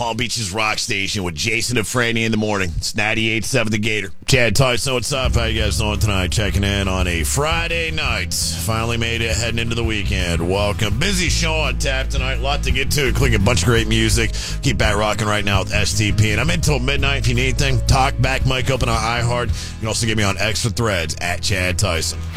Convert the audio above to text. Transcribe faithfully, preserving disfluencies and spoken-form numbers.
Palm Beach's rock station with Jason and Franny in the morning. It's ninety-eight point seven The Gator. Chad Tyson, what's up? How you guys doing tonight? Checking in on a Friday night. Finally made it heading into the weekend. Welcome. Busy show on tap tonight. A lot to get to. Clicking a bunch of great music. Keep that rocking right now with S T P. And I'm in till midnight. If you need anything, talk back, mic open on iHeart. You can also get me on Extra Threads at Chad Tyson.